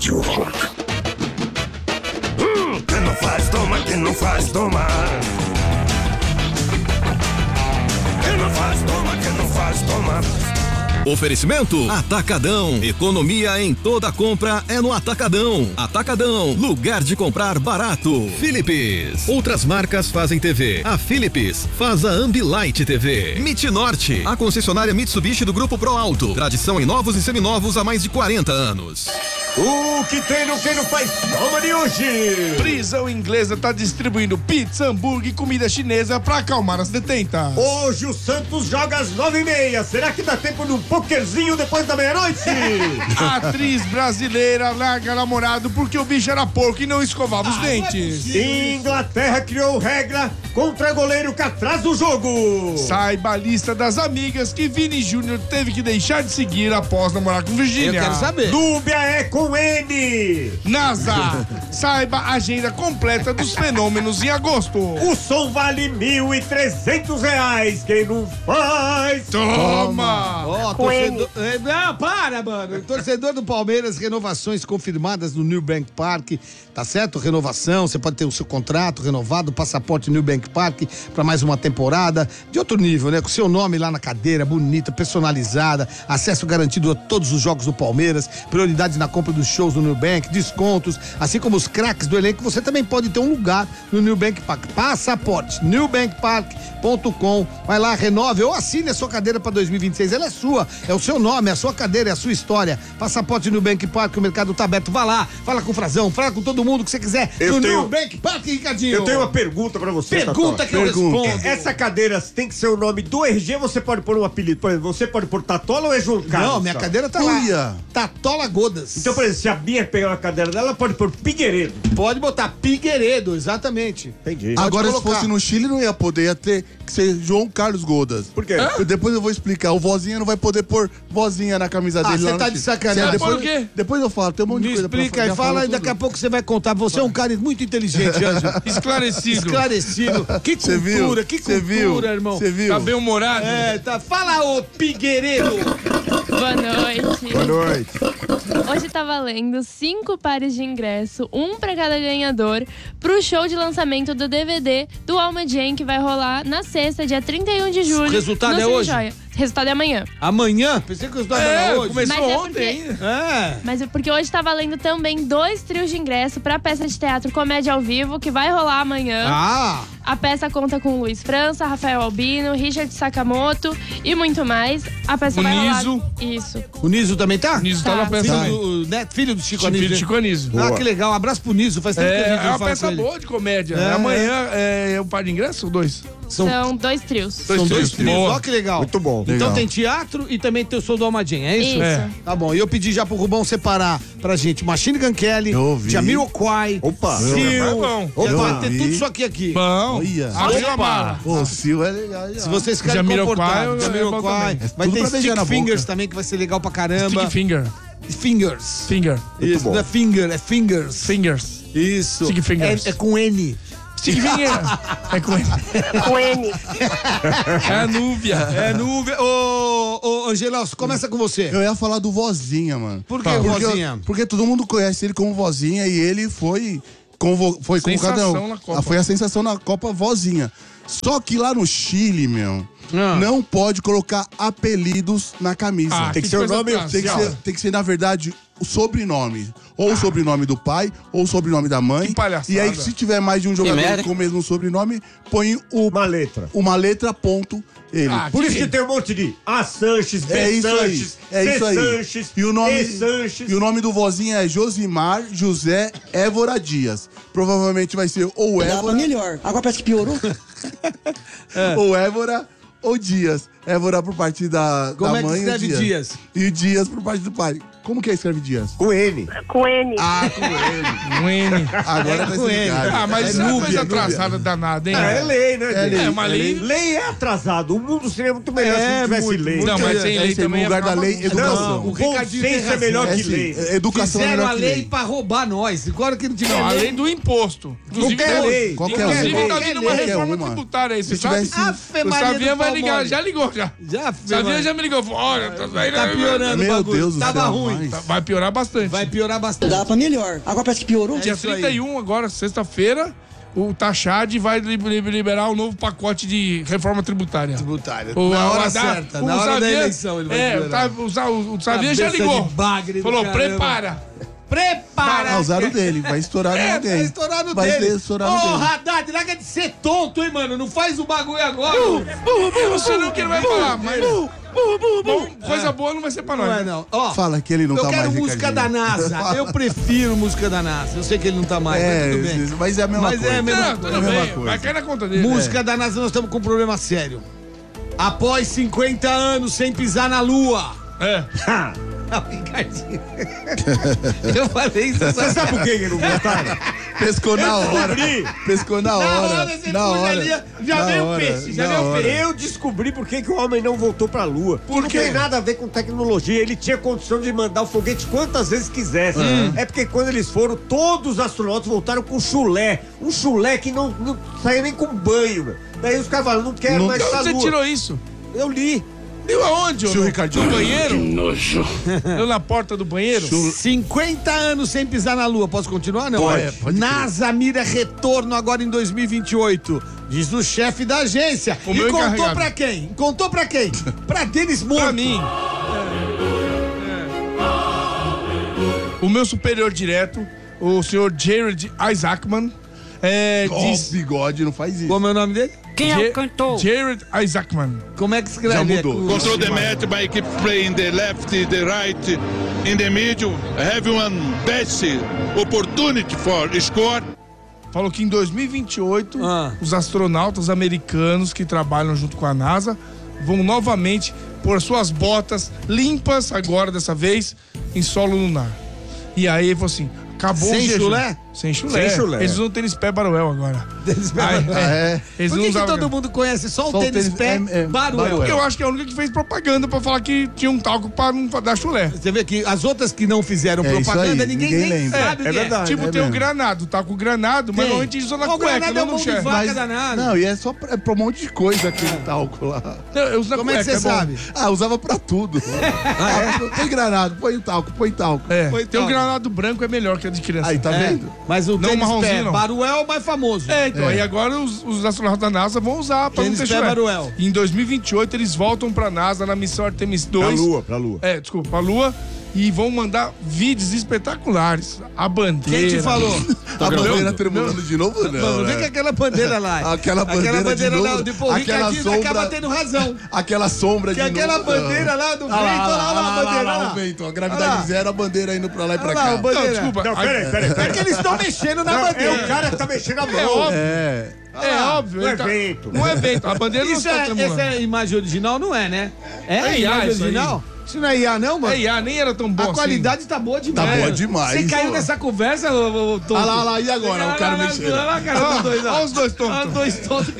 Rádio Rock. Quem não faz, toma, quem não faz, toma. Quem não faz, toma, quem não faz, toma. Oferecimento Atacadão. Economia em toda compra é no Atacadão. Atacadão, lugar de comprar barato. Philips. Outras marcas fazem TV. A Philips faz a Ambilight TV. Norte, a concessionária Mitsubishi do Grupo Pro Alto. Tradição em novos e seminovos há mais de 40 anos. O que tem no Quem Não Faz Toma de hoje? Prisão inglesa tá distribuindo pizza, hambúrguer e comida chinesa pra acalmar as detentas. Hoje o Santos joga às 9h30. Será que dá tempo de um pokerzinho depois da meia-noite? A atriz brasileira larga namorado porque o bicho era porco e não escovava os dentes. Inglaterra criou regra contra goleiro que atrasa o jogo. Saiba a lista das amigas que Vini Júnior teve que deixar de seguir após namorar com Virgínia. Eu quero saber. Núbia é com N. NASA, saiba a agenda completa dos fenômenos em agosto. O som vale R$1.300. Quem não faz, toma. Ó, torcedor... Não, para, mano. Torcedor do Palmeiras, renovações confirmadas no New Bank Park. Tá certo? Renovação, você pode ter o seu contrato renovado, passaporte New Bank Park para mais uma temporada de outro nível, né? Com seu nome lá na cadeira, bonita, personalizada, acesso garantido a todos os jogos do Palmeiras, prioridade na compra dos shows do New Bank, descontos, assim como os craques do elenco. Você também pode ter um lugar no New Bank Park. Passaporte, newbankpark.com. Vai lá, renove ou assine a sua cadeira para 2026. Ela é sua, é o seu nome, é a sua cadeira, é a sua história. Passaporte New Bank Park, o mercado tá aberto. Vá lá, fala com o Frazão, fala com todo mundo que você quiser. New Bank Park, Ricardinho. Eu tenho uma pergunta pra você. Pergunta que eu respondo. Essa cadeira tem que ser o nome do RG, você pode pôr um apelido? Por exemplo, você pode pôr Tatola ou é João Carlos? Não, minha cadeira tá lá. Tatola Godas. Então, por exemplo, se a Bia pegar a cadeira dela, ela pode pôr Pigueiredo. Pode botar Pigueiredo, exatamente. Entendi. Agora, se fosse no Chile, não ia poder, ia ter que ser João Carlos Godas. Por quê? Depois eu vou explicar. O Vozinha não vai poder pôr Vozinha na camisa dele. Você tá de sacanagem. Por quê? Depois eu falo, tem um monte de coisa explica pra e fala e daqui a pouco você vai contar. Você é um cara muito inteligente, Ângelo. Esclarecido. Que cultura, que cultura, irmão. Você viu? Tá bem humorado? Tá. Fala, ô Pigueiredo. Boa noite. Boa noite. Hoje tá valendo 5 pares de ingresso, um pra cada ganhador, pro show de lançamento do DVD do Alma Jam, que vai rolar na sexta, dia 31 de julho. O resultado no é Cine hoje? Joia. Resultado é amanhã. Amanhã? Pensei que o resultado era hoje. Começou Mas é ontem porque- ainda. Mas é porque hoje tá valendo também 2 trios de ingresso pra peça de teatro Comédia ao Vivo, que vai rolar amanhã. A peça conta com Luiz França, Rafael Albino, Richard Sakamoto e muito mais. A peça O vai Niso. rolar... Isso. O Niso também tá? O Niso tá na peça Filho do Chico Filho Anísio. de Chico Anísio. Ah, que legal. Um abraço pro Niso. Faz tempo que a gente É não uma fala peça com ele. boa de comédia. É. Amanhã é um par de ingressos ou 2? São 2 trios. São dois trios. Boa. Ó, que legal. Muito bom. Então Legal. tem teatro e também tem o som do Almadinha, é isso? Isso. É. Tá bom. E eu pedi já pro Rubão separar pra gente Machine Gun Kelly, Eu ouvi. Jamiroquai, Opa. Seal. É bom. Já vai Eu ter ouvi. tudo isso aqui. Bom. Olha. Abriu a mala. O Sil é legal. Se vocês ficarem Jamiroquai, comportados. é bom Jamiroquai. também. Vai Tudo ter pra beijar na Stick Fingers boca. também, que vai ser legal pra caramba. Stick Finger. Fingers. Finger. Isso, bom. não é finger, é fingers. Fingers. Isso. Stick fingers. É com N. Stick Finger. É com ele. Com N. É a Núbia. É nuvem. Ô, Angelão, começa com você. Eu ia falar do Vozinha, mano. Por que, Porque, Vozinha? porque todo mundo conhece ele como Vozinha e ele foi convocado. Sensação na Copa. Foi a sensação na Copa Vozinha. Só que lá no Chile, meu, não pode colocar apelidos na camisa. Ah, Tem que ser o nome. Tem que ser, na verdade, o sobrenome. Ou o sobrenome do pai, ou o sobrenome da mãe. Que palhaçada. E aí, se tiver mais de um jogador com o mesmo sobrenome, põe Uma letra. uma letra, ponto, ele. Por isso que tem um monte de A. Sanches, B. É isso aí. Sanches, É C. isso aí. Sanches, E o nome, E. Sanches. e o nome do vozinho é Josimar José Évora Dias. Provavelmente vai ser ou Évora, melhor. Agora parece que piorou. ou Évora ou Dias. Évora por parte da Como é que mãe escreve e Dias? E Dias por parte do pai. Como que escreve Dias? Com N. Com N. Ah, com ele. Um N. Agora vai ser ligado. Ah, mas isso é uma coisa atrasada danada, hein? É lei, né? É lei. É uma lei. Lei é atrasado. O mundo seria muito melhor se não tivesse lei. Não, mas sem lei Esse é também no lugar é da lei, educação. Não, o bom Ricardinho tem senso é razão. melhor que sim, lei. educação é Fizeram melhor a que lei lei. pra roubar nós. Agora que não tiver Não, lei. além do imposto. Inclusive, Qualquer lei. Qualquer inclusive um. tá vindo uma Qualquer reforma uma. tributária aí, você Se tivesse- sabe? Ave O Maria Savinha do vai pau ligar, mole. já ligou já. Já, Savinha já me ligou. Olha, Tá piorando o Meu bagulho. Deus do Tava céu, ruim, ruim. Vai piorar bastante. Vai piorar bastante. Dá pra melhor. Agora parece que piorou. Dia 31, agora, sexta-feira, o Taxad vai liberar um novo pacote de reforma tributária. Na hora certa, na hora da eleição ele vai liberar. O Xavier já ligou. Falou, prepara. Usaram o dele, vai estourar no alguém. Vai estourar no dele. Estourar no dele. Haddad, larga de ser tonto, hein, mano? Não faz o bagulho agora. Eu sei não o que ele vai falar, mas... coisa boa não vai ser pra nós. Não é, não. Ó, fala que ele não tá mais. Eu quero música da NASA. Eu prefiro música da NASA. Eu sei que ele não tá mais, mas tudo bem. Mas é a mesma coisa. É a mesma coisa. Vai cair na conta dele. Música da NASA, nós estamos com um problema sério. Após 50 anos sem pisar na Lua. Ricardinho. Eu falei isso. Você sabe por que ele não gostaram? Pescou na hora. Pescou na hora. Na hora. Já veio o peixe. Eu descobri por que o homem não voltou pra Lua. Não tem nada a ver com tecnologia. Ele tinha condição de mandar o foguete quantas vezes quisesse. É porque quando eles foram, todos os astronautas voltaram com chulé. Um chulé que não saía nem com banho, meu. Daí os caras falaram, não quero mais essa Lua. Você tirou isso? Eu li. Viu aonde? Seu Ricardinho. No banheiro? Que nojo. Eu na porta do banheiro? 50 anos sem pisar na Lua. Posso continuar? Não. Pode NASA mira retorno agora em 2028. Diz o chefe da agência. O e meu contou encarregado. pra quem? Contou pra quem? Pra Denis Morto. Pra mim. O meu superior direto, o senhor Jared Isaacman, diz... bigode, não faz isso. Como é o nome dele? Quem é o cantor? Jared Isaacman. Como é que escreve? Já mudou. Control the match by keep playing the left, the right, in the middle. Have one best opportunity for score. Falou que em 2028, os astronautas americanos que trabalham junto com a NASA vão novamente pôr suas botas limpas, agora dessa vez, em solo lunar. E aí ele falou assim, acabou Sem o jejum. chulé? Sem chulé. Eles usam tênis pé Baruel agora. Tênis pé Aí, Baruel. Eles Por não que usavam- todo mundo conhece só o tênis pé Baruel? Porque eu acho que é a única que fez propaganda pra falar que tinha um talco pra não dar chulé. Você vê que as outras que não fizeram É isso propaganda, aí, ninguém ninguém nem lembra. sabe o que é. verdade. Tipo, tem o granado, talco granado, mas normalmente eles usam na O cueca, granado é não um no mão de chefe. vaca danado. Não, e é só pra um monte de coisa aquele talco lá. Não, eu uso na Como é que cueca, você bom. sabe? Usava pra tudo. Põe granado, põe talco, põe talco. Foi Tem o talco. granado branco, é melhor que a de criança. Aí, tá vendo? Mas o Não, tênis marronzinho, pé não. Baruel é o mais famoso. Então, aí agora os astronautas da NASA vão usar pra Tênis não ter pé chulé. Baruel. Em 2028, eles voltam pra NASA na missão Artemis 2. Pra Lua. Pra Lua. E vão mandar vídeos espetaculares. A bandeira. Quem te falou? A bandeira tremulando de novo, não. Mano, vê né? que aquela bandeira lá. Aquela bandeira de novo, lá, depois o Ricardinho acaba tendo razão. Aquela sombra Que de aquela novo. bandeira lá do vento, olha lá a bandeira lá, lá. o vento. A gravidade zero, a bandeira indo pra lá e pra Olha lá, cá. a bandeira. Não, desculpa. Não, peraí. É que eles estão mexendo na Não, bandeira. é o cara que tá mexendo a mão. É óbvio. É. Óbvio. No ele tá- evento. No evento. A bandeira não Isso está é, tremulando. essa é a imagem original, não é, né? É a IA imagem isso aí. original? Isso não é IA, não, mano? É IA, nem era tão bom A assim. qualidade tá boa demais. Tá boa demais. Você caiu Pô. nessa conversa, ô tonto? Olha lá, e agora? Olha O cara lá, mexendo. olha lá, cara, dos dois, ó. Olha os dois tontos. Olha os dois tontos.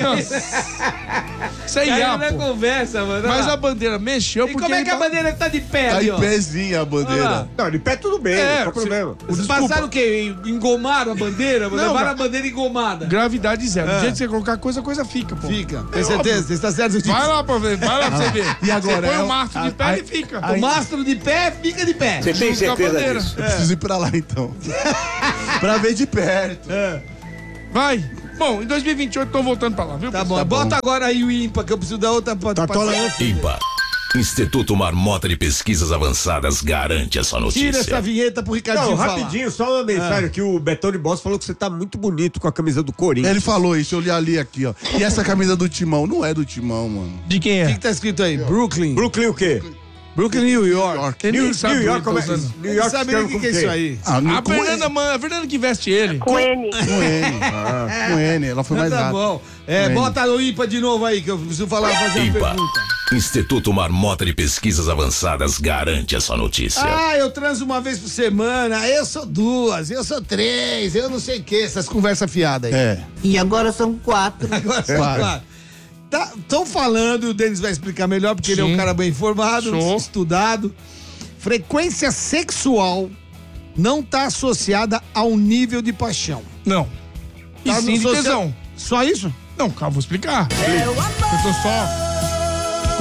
Isso é IA, Caiu na pô. conversa, mano. Mas Olha a lá. bandeira mexeu E porque... como é ele que a bandeira tá de pé Tá ali, em ó? pezinha a Olha lá. bandeira. Não, de pé tudo bem, não tem problema. Vocês passaram o quê? Engomaram a bandeira? Levaram a bandeira engomada? Gravidade zero. Do jeito que você colocar coisa, a coisa fica, pô. Fica. Tem certeza? Você está certo disso? Vai lá pra ver, vai lá pra você ver. E agora? Você põe É o o- mastro de pé e fica. O mastro de pé fica de pé. Você tem Junto com a certeza bandeira. disso? Eu preciso ir pra lá, então. Pra ver de perto. Vai. Bom, em 2028 estão voltando pra lá, viu? Tá bom. Bota agora aí o ímpar, que eu preciso da outra. Tatola antes. IMPA. Instituto Marmota de Pesquisas Avançadas garante essa notícia. Tira essa vinheta pro Ricardinho Não, falar. rapidinho, só uma mensagem que o Betão de Boss falou que você tá muito bonito com a camisa do Corinthians. Ele falou isso, eu li ali aqui, ó. E essa camisa do Timão? Não é do Timão, mano. De quem O que é? tá escrito aí? Brooklyn. Brooklyn o quê? Brooklyn, New York. Ele nem New sabe York, o que como eu é? tô usando. New York Sabe nem o que é isso aí? Ah, A com Fernanda, a Fernanda que veste ele. Com N. Com N, ela foi mais Tá rápida. bom. Bota o ímpar de novo aí, que eu preciso fazer uma IMPA. pergunta. Instituto Marmota de Pesquisas Avançadas garante essa notícia. Ah, eu transo uma vez por semana, eu sou 2, eu sou 3, eu não sei o que, essas conversas fiadas aí. É. E agora são 4. Agora, claro. Estão falando, o Denis vai explicar melhor, porque ele é um Sim. cara bem informado, Show. estudado. Frequência sexual não está associada ao nível de paixão. Não. E Tá sim de associa- tesão. Só isso? Não, calma, vou explicar. Eu tô só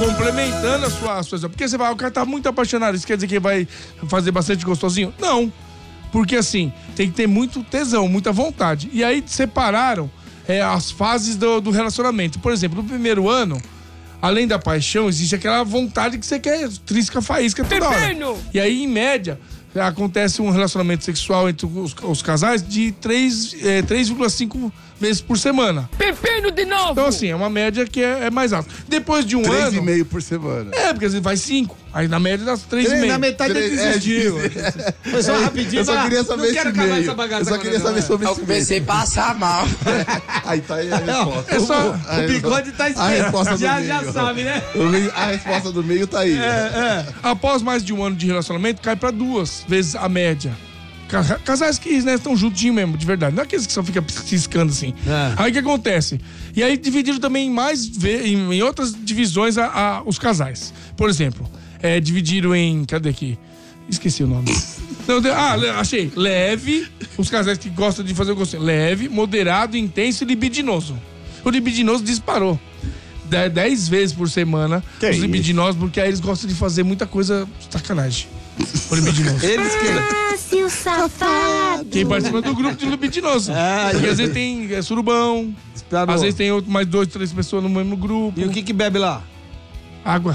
complementando a sua situação. Porque você vai, o cara tá muito apaixonado, isso quer dizer que vai fazer bastante gostosinho? Não. Porque assim, tem que ter muito tesão, muita vontade. E aí separaram as fases do relacionamento. Por exemplo, no primeiro ano, além da paixão, existe aquela vontade que você quer trisca faísca toda hora. E aí, em média, acontece um relacionamento sexual entre os casais de 3,5 vezes por semana. Pepino de novo! Então, assim, é uma média que é mais alta. Depois de um ano... 3,5 por semana. Porque você vai 5. Aí na média dá 3,5. Na metade ele desistiu. Foi só rapidinho. Eu só queria saber esse meio. Eu só queria saber sobre esse meio. Eu comecei a passar mal. Aí tá aí a resposta. O bigode tá esperto. A resposta do meio. Já sabe, né? A resposta do meio tá aí. Após mais de um ano de relacionamento, cai pra 2 vezes a média. Casais que estão juntinhos mesmo, de verdade. Não é aqueles que só ficam ciscando assim. Aí o que acontece? E aí dividiram também em outras divisões os casais. Por exemplo, dividiram em... Cadê aqui? Esqueci o nome. Achei. Leve, os casais que gostam de fazer o gostinho. Leve, moderado, intenso e libidinoso. O libidinoso disparou. 10 vezes por semana os libidinosos, porque aí eles gostam de fazer muita coisa sacanagem. O libidinoso. Eles que... seu safado. Quem participa do grupo de libidinoso. Porque às vezes tem surubão, às vezes tem mais 2, 3 pessoas no mesmo grupo. E o que bebe lá? Água.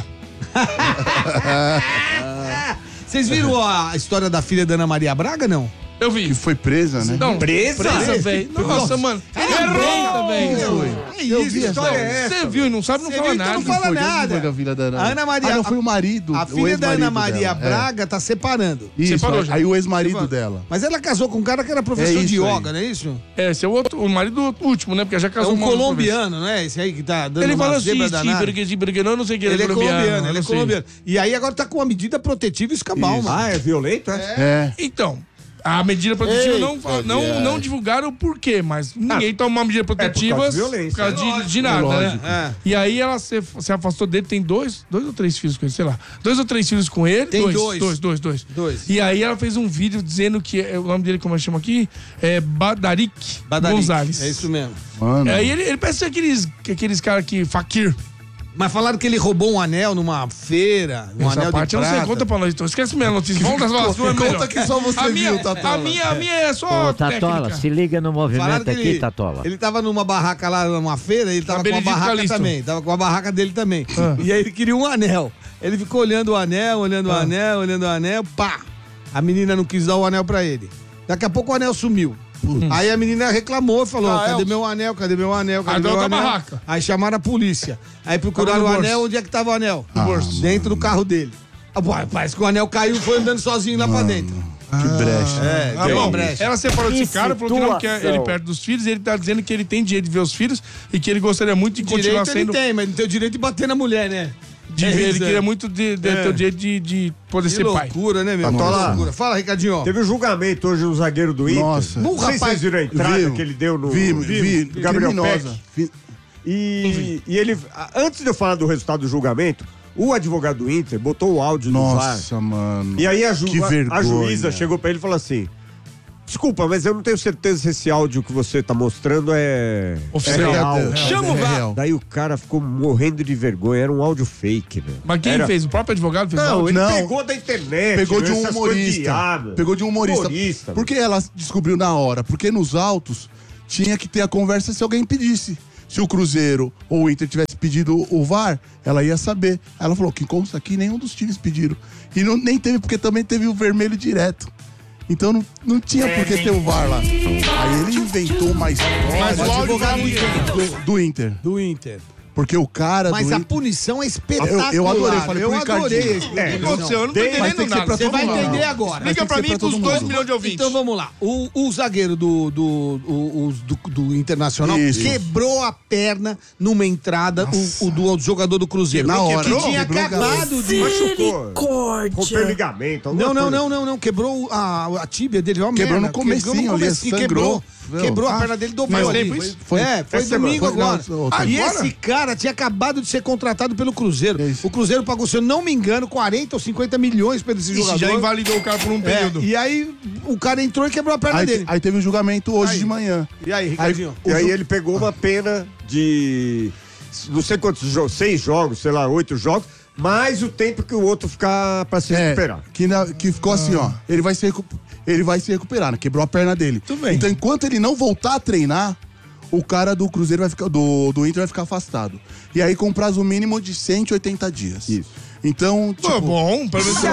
Vocês viram a história da filha da Ana Maria Braga, não? Eu vi. Que foi presa, né? Não, presa, velho. Nossa, mano. Eu vi essa história. Você viu e não sabe, não fala nada. Não fala nada. A Ana Maria... não, foi o marido. A filha da Ana Maria Braga tá separando. Isso, separou, aí o ex-marido dela. Mas ela casou com um cara que era professor de yoga, não é isso? Esse é o marido último, né? Porque já casou com um colombiano, não é? Esse aí que tá dando ele falou assim, não sei o que. Ele é colombiano. E aí agora tá com uma medida protetiva escambau, mano. É violento, é? Então... A medida protetiva não divulgaram o porquê, mas ninguém toma uma medida protetiva por causa de nada, né? E aí ela se afastou dele, tem 2 ou 3 filhos com ele, sei lá. 2 ou 3 filhos com ele. Tem 2. E aí ela fez um vídeo dizendo que o nome dele, como eu chamo aqui, é Badarik Gonzalez. É isso mesmo. Mano. Aí ele parece aqueles caras que fakir. Mas falaram que ele roubou um anel numa feira, um Essa anel parte de eu prata. não sei, conta pra nós então. Esquece minha notícia. Vamos das suas Conta que só você viu, Tatola. A minha é só Tatola, técnica. se liga no movimento aqui, Tatola. Ele tava numa barraca lá, numa feira, ele tava com a barraca também. Tava com a barraca dele também. E aí ele queria um anel. Ele ficou olhando o anel, olhando o anel, pá! A menina não quis dar o anel pra ele. Daqui a pouco o anel sumiu. Aí a menina reclamou e falou: cadê meu anel? Cadê meu anel? Cadê meu anel? Barraca. Aí chamaram a polícia. Aí procuraram o anel, onde é que tava o anel? No bolso. Dentro do carro dele. Parece que o anel caiu e foi andando sozinho lá pra dentro. Que brecha. Bom, ela separou desse cara, falou que não quer ele perto dos filhos, e ele tá dizendo que ele tem direito de ver os filhos e que ele gostaria muito de continuar sendo... Ele tem, mas não tem o direito de bater na mulher, né? Ele queria muito ter o direito de poder ser pai. Loucura, né, meu? Loucura. Fala, Ricardinho. Teve um julgamento hoje no zagueiro do Inter. Nossa. Não sei se vocês viram a entrada que ele deu no... Vi. Gabriel Peck. E ele... Antes de eu falar do resultado do julgamento, o advogado do Inter botou o áudio do VAR. Nossa, mano. E aí a vergonha. juíza chegou pra ele e falou assim: desculpa, mas eu não tenho certeza se esse áudio que você tá mostrando é oficial. Chama o VAR. Daí o cara ficou morrendo de vergonha. Era um áudio fake, né? Mas quem fez? O próprio advogado fez? Não, ele pegou da internet. Pegou de um humorista. Pegou de um humorista. Por que ela descobriu na hora? Porque nos autos tinha que ter a conversa se alguém pedisse. Se o Cruzeiro ou o Inter tivesse pedido o VAR, ela ia saber. Ela falou que consta aqui, nenhum dos times pediram. E nem teve, porque também teve o vermelho direto. Então não tinha por que ter o VAR lá. Aí ele inventou uma história. Mas o advogado do Inter. Do Inter. Porque o cara. Mas a punição é espetacular. Eu adorei, falei eu pro adorei. O que aconteceu? Eu não tô entendendo nada. Você vai entender agora. Liga pra mim com os 2 milhões de ouvintes. Então vamos lá. O zagueiro do Internacional quebrou a perna numa entrada do jogador do Cruzeiro. Na hora. Que tinha acabado de... Machucou. Rompeu ligamento. Não. Quebrou a tíbia dele. Quebrou no comecinho ali, sangrou. Quebrou a perna dele, dobrou ali. Foi domingo agora. E esse cara tinha acabado de ser contratado pelo Cruzeiro. O Cruzeiro pagou, se eu não me engano, 40 ou 50 milhões pra esse jogador. Já invalidou o cara por um período. E aí o cara entrou e quebrou a perna dele. Aí teve o julgamento hoje de manhã. E aí, Ricardinho? E aí ele pegou uma pena de não sei quantos jogos, 6 jogos, sei lá, 8 jogos, mais o tempo que o outro ficar pra se recuperar. Que ficou assim, ó. Ele vai se recuperar, né? Quebrou a perna dele. Tudo bem. Então, enquanto ele não voltar a treinar, o cara do Cruzeiro vai ficar, do Inter vai ficar afastado. E aí com prazo mínimo de 180 dias. Isso. Então, tipo... bom, pelo menos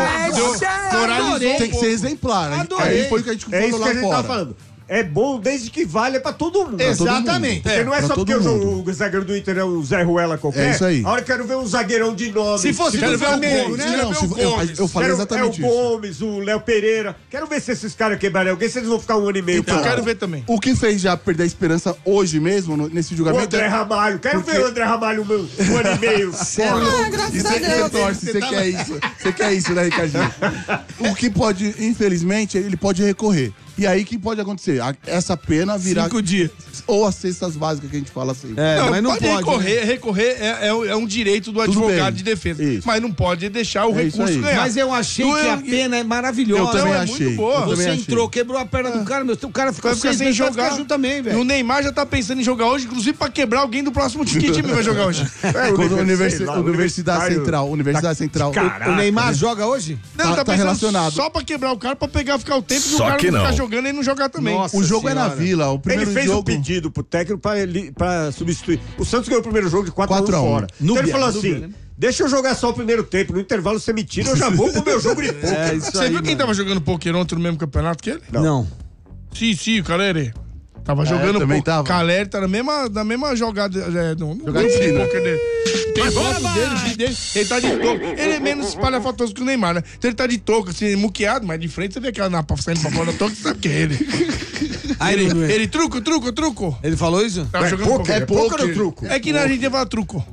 tem que ser exemplar. Adorei. Aí foi o que a gente falou é isso lá que a gente fora. tava falando. É bom desde que valha pra todo mundo. Exatamente. Porque não é só porque o zagueiro do Inter é o Zé Ruela qualquer. É isso aí. A hora que eu quero ver um zagueirão de nome. Se fosse do Flamengo, né? Eu falei exatamente isso. É o Gomes, o Léo Pereira. Quero ver se esses caras quebrarem alguém, se eles vão ficar 1 ano e meio. Eu quero ver também. O que fez já perder a esperança hoje mesmo, nesse O julgamento... André Ramalho. Quero ver o André Ramalho 1 ano e meio. Graças a Deus. Você quer isso. Você quer isso, né, Ricardinho? O que pode, infelizmente, ele pode recorrer. E aí, o que pode acontecer? Essa pena virar... 5 dias. Ou as cestas básicas que a gente fala assim. Mas não pode recorrer. Né? Recorrer é um direito do advogado de defesa. Isso. Mas não pode deixar o recurso ganhar. Mas eu achei que a pena é maravilhosa. Eu também achei. Muito boa. Você entrou, quebrou a perna do cara, o cara ficou sem jogar também, velho. O Neymar já tá pensando em jogar hoje, inclusive pra quebrar alguém do próximo time. Que time vai jogar hoje? Universidade Central. O Neymar joga hoje? Não, tá relacionado. Só pra quebrar o cara, pra ficar o tempo e o cara não ficar jogando e não jogar também. Nossa, o jogo senhora. É na Vila. O primeiro ele fez jogo... um pedido pro técnico pra substituir. O Santos ganhou o primeiro jogo de 4-1 fora. Então ele falou assim... Deixa eu jogar só o primeiro tempo. No intervalo você me tira, eu já vou pro meu jogo de pôquer. Você viu quem tava jogando pôquer ontem no mesmo campeonato que ele? Não. Sim, o Caleri. Tava jogando pôquer. Caleri tá na mesma jogada. Jogada de pôquer dele. Tem foto dele, ele tá de touca. Ele é menos espalhafatoso que o Neymar, né? Então ele tá de touca, assim, muqueado, mas de frente você vê aquela saindo pra fora da touca, você sabe que é ele. Aí ele truco. Ele falou isso? Tava jogando pôquer. É pôquer ou truco? É que na Argentina fala truco.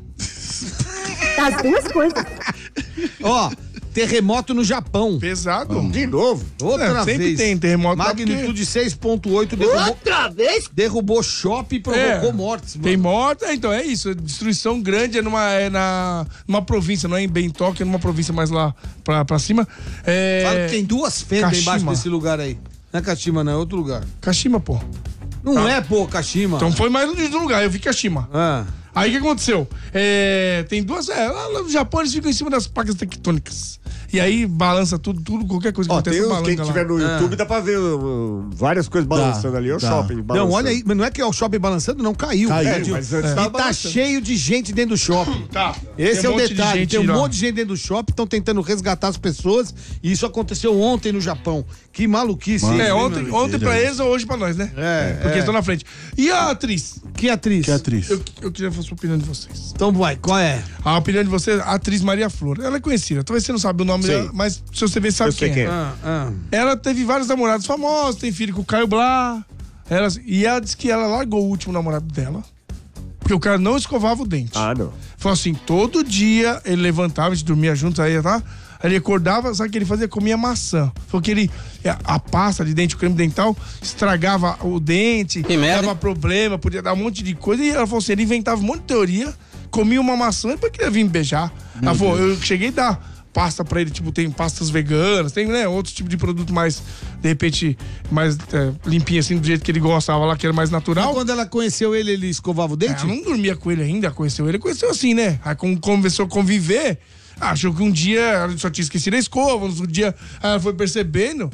As duas coisas. Ó, terremoto no Japão. Pesado. De novo. Outra sempre vez. Tem terremoto. Magnitude 6.8 derrubou shopping e provocou mortes. Tem morte, então é isso. Destruição grande numa província, não é em Bangkok, é numa província mais lá pra cima. Fala que tem 2 fendas embaixo desse lugar aí. Não é Kashima, não, é outro lugar. Kashima, pô. Não é, pô, Kashima. Então foi mais um lugar, eu vi Kashima. Aí o que aconteceu? Tem 2. Lá no Japão eles ficam em cima das placas tectônicas. E aí balança tudo, qualquer coisa que acontece balança. Quem tiver no YouTube dá pra ver várias coisas balançando ali. É o shopping balançando. Não, olha aí, mas não é que é o shopping balançando, não, caiu. Mas antes tava tá cheio de gente dentro do shopping. Tá. Esse é o detalhe. Tem um monte de gente dentro do shopping, estão tentando resgatar as pessoas. E isso aconteceu ontem no Japão. Que maluquice. Ontem pra eles ou hoje pra nós, né? Porque estão na frente. E a atriz? Que atriz? Eu queria fazer a opinião de vocês. Então vai, qual é? A opinião de vocês, a atriz Maria Flor. Ela é conhecida. Talvez você não sabe o nome dela, mas se você ver, sabe quem é. Ela teve vários namorados famosos, tem filho com o Caio Blá. E ela disse que ela largou o último namorado dela, porque o cara não escovava o dente. Não. Falou assim, todo dia ele levantava, a gente dormia juntos, aí ele acordava, sabe o que ele fazia? Comia maçã. Falou que a pasta de dente, o creme dental, estragava o dente, dava problema, podia dar um monte de coisa. E ela falou assim, ele inventava um monte de teoria, comia uma maçã e depois queria vir me beijar. Ela falou, eu cheguei a dar pasta pra ele, tipo, tem pastas veganas, tem, né, outros tipos de produto mais, de repente, mais limpinho, assim, do jeito que ele gostava lá, que era mais natural. Mas quando ela conheceu ele escovava o dente? Ela não dormia com ele ainda, conheceu assim, né? Aí começou a conviver, achou que um dia ela só tinha esquecido a escova, no outro dia ela foi percebendo.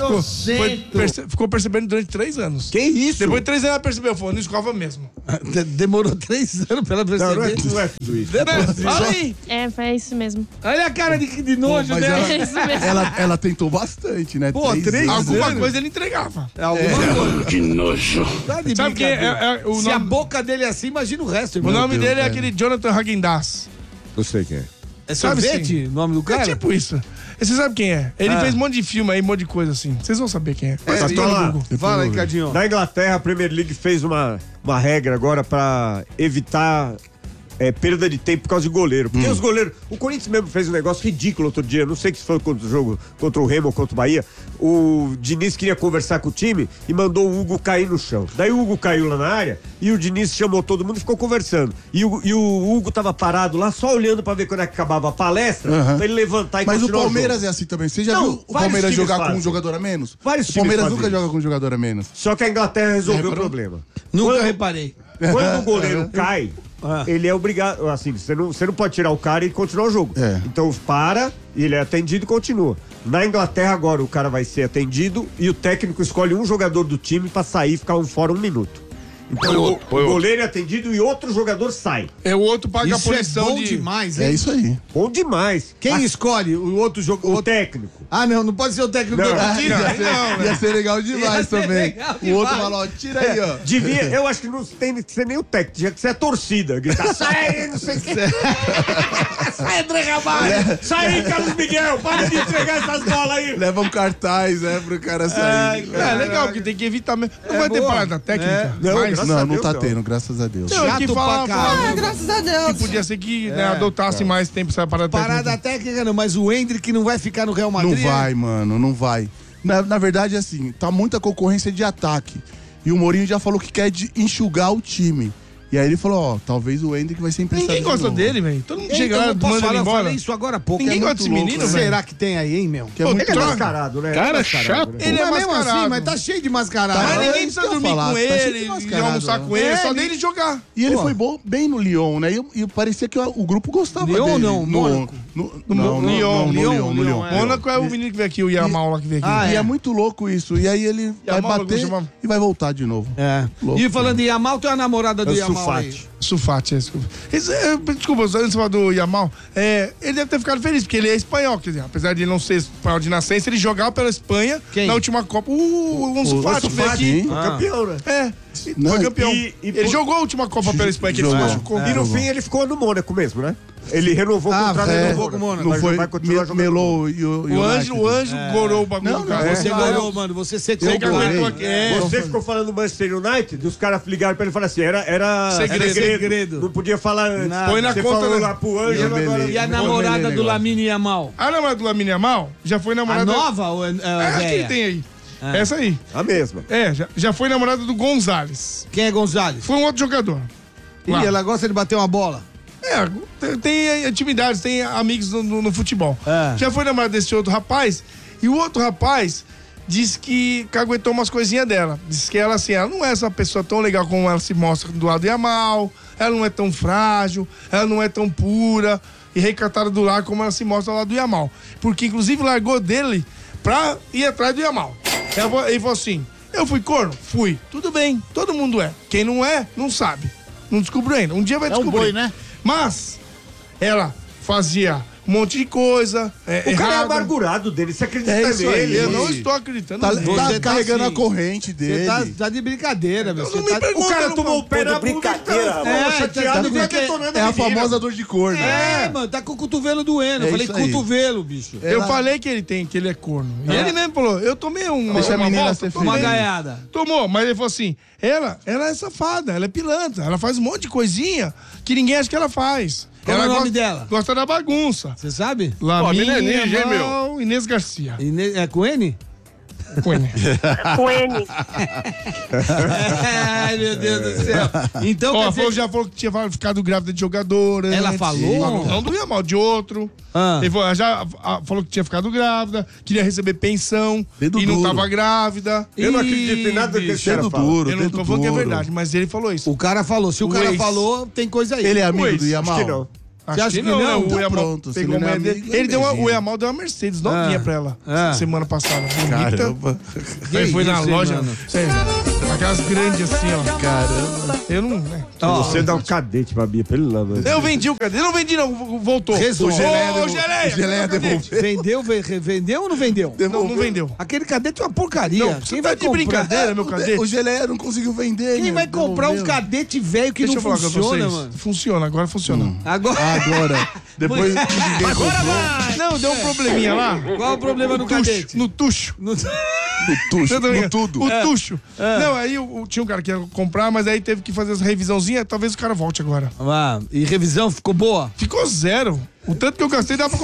Ficou percebendo durante 3 anos. Que isso? Depois de 3 anos ela percebeu, falou, não escova mesmo. Demorou 3 anos pra ela perceber. Não é tudo isso. Fala aí. É isso mesmo. Olha a cara de nojo dela. É isso mesmo. Ela tentou bastante, né? Pô, 3 anos. Alguma coisa ele entregava. Alguma coisa. Que nojo. Tá de Sabe quem Se a boca dele é assim, imagina o resto. O nome dele é aquele Jonathan Häagen-Dazs. Eu sei quem é. É sorvete o nome do cara? É tipo isso. Você sabe quem é? Ele fez um monte de filme aí, um monte de coisa assim. Vocês vão saber quem é. Fala aí, Ricardinho. Na Inglaterra, a Premier League fez uma regra agora pra evitar perda de tempo por causa de goleiro. Porque os goleiros... O Corinthians mesmo fez um negócio ridículo outro dia. Não sei se foi contra o jogo contra o Remo ou contra o Bahia. O Diniz queria conversar com o time e mandou o Hugo cair no chão. Daí o Hugo caiu lá na área e o Diniz chamou todo mundo e ficou conversando. E o Hugo tava parado lá só olhando pra ver quando é que acabava a palestra, pra ele levantar e Mas continuar o Palmeiras é assim também. Você já viu o Palmeiras jogar com um jogador a menos? Vários o Palmeiras times nunca joga com um jogador a menos. Só que a Inglaterra resolveu o problema. Nunca reparei. Quando o goleiro cai, ele é obrigado, assim, você não pode tirar o cara e continuar o jogo. Então para, ele é atendido e continua. Na Inglaterra agora o cara vai ser atendido e o técnico escolhe um jogador do time pra sair e ficar fora 1 minuto. Então o goleiro é atendido e outro jogador sai. O outro paga a punição. Bom demais, hein? É isso aí. Bom demais. Quem escolhe o outro jogo? O técnico. Não pode ser o técnico do outro time. Ia ser legal demais também. O outro fala, ó, tira aí, ó. Eu acho que não tem que ser nem o técnico, tinha que ser a torcida. Gritar, sai, não sei o que. Sai, André Ramalho. Sai aí, Carlos Miguel. Para de entregar essas bolas aí. Leva um cartaz, pro cara sair. Legal, porque tem que evitar mesmo. Não vai ter parada técnica? Não tá tendo, graças a Deus. Chato pra caralho. Graças a Deus. Que podia ser que adotasse mais tempo essa parada técnica. Parada técnica não, mas o Hendrick não vai ficar no Real Madrid. Não vai, mano, não vai. Na verdade, assim, tá muita concorrência de ataque. E o Mourinho já falou que quer enxugar o time. E aí ele falou, ó, talvez o Hendrick vai ser emprestado. Ninguém gosta dele, velho. Todo mundo chega lá, manda ele embora. Eu falei isso agora há pouco. Ninguém gosta desse menino, velho. Será que tem aí, hein, meu? Que é muito ele é mascarado, né? Cara chato. Ele é mesmo assim, mas tá cheio de mascarado. Mas ninguém precisa dormir com ele, e almoçar com ele, só dele jogar. E ele foi bem no Lyon, né? E parecia que o grupo gostava dele. Lyon não, Mônaco. No Lyon. Mônaco é o menino que veio aqui, o Yamal lá que veio aqui. E é muito louco isso. E aí ele vai bater e vai voltar de novo. E falando de Yamal, tem a namorada do Yamal aí. Sulfate, desculpa. Desculpa, antes de falar do Yamal, ele deve ter ficado feliz, porque ele é espanhol, quer dizer, apesar de ele não ser espanhol de nascença, ele jogava pela Espanha na última Copa. O Sulfate veio aqui. Campeão, né? Foi campeão. Ele jogou a última Copa pela Espanha, que ele se machucou. E no fim ele ficou no Mônaco mesmo, né? Ele renovou o contrato, renovou com o Mônaco. Não foi, vai continuar jogando. melou e o Anjo gorou o bagulho. Você gorou, mano. Você secou. Você ficou falando do Manchester United, os caras ligaram pra ele e falaram assim, era segredo. Não podia falar antes. Põe na conta lá pro Anjo. E a namorada do Lamine Yamal? A namorada do Lamine Yamal já foi namorada... A nova ou a acho que ele tem aí. Essa aí. A mesma. Já foi namorada do Gonzalez. Quem é Gonzalez? Foi um outro jogador. E ela gosta de bater uma bola? Tem atividades, tem amigos no futebol. Já foi namorada desse outro rapaz, e o outro rapaz disse que caguetou umas coisinhas dela. Disse que ela, assim, ela não é essa pessoa tão legal como ela se mostra do lado do Yamal, ela não é tão frágil, ela não é tão pura e recatada do lar como ela se mostra do lado do Yamal. Porque, inclusive, largou dele pra ir atrás do Yamal. Ele falou assim, eu fui corno? Fui. Tudo bem, todo mundo é. Quem não é, não sabe. Não descobriu ainda. Um dia vai descobrir. É um boi, né? Mas ela fazia um monte de coisa. O cara é amargurado dele, você acredita nele? Eu não estou acreditando nele. Tá carregando a corrente dele. Você tá de brincadeira, meu. O cara tomou o pé na brincadeira. Chateado e detonando. É a famosa dor de corno. Mano, tá com o cotovelo doendo. Eu falei cotovelo, bicho. Eu falei que ele é corno. E ele mesmo falou, eu tomei uma gaiada. Tomou, mas ele falou assim, ela é safada, ela é pilantra, ela faz um monte de coisinha que ninguém acha que ela faz. Qual é o nome dela? Gosta da bagunça. Você sabe? Lamine Yamal, Inês Garcia. É com N? Com N. Com N. Ai, meu Deus do céu. Então, já falou que tinha ficado grávida de jogadora. Ela falou? Não do Yamal, de outro. Ele falou que tinha ficado grávida, queria receber pensão e não tava grávida. Eu não acredito em nada desse cara duro. Eu não tô falando que é verdade, mas ele falou isso. O cara falou. Se o cara falou, tem coisa aí. Ele é amigo do Yamal? Acho que não. Você acha que não? Então O Yamal pronto, pegou uma dele. O Yamal deu uma Mercedes novinha pra ela semana passada. Caramba. Aí foi na loja. Sério. Aquelas grandes assim, ó. Caramba. Eu não... Você dá um cadete pra Bia, pelo lado. Eu vendi o cadete. Não vendi, não. Voltou. O Geleia devolveu. Vendeu ou não vendeu? Não vendeu. Aquele cadete é uma porcaria. Não, quem vai de brincadeira, meu cadete? O Geleia não conseguiu vender. Quem vai comprar um cadete velho que não funciona, mano? Funciona, agora funciona. Agora. Depois agora vai! Não, deu um probleminha lá. Qual o problema no cadete? No tucho. No tudo. O tucho. Não, aí tinha um cara que ia comprar, mas aí teve que fazer essa revisãozinha. Talvez o cara volte agora. E revisão ficou boa? Ficou zero. O tanto que eu gastei dá pra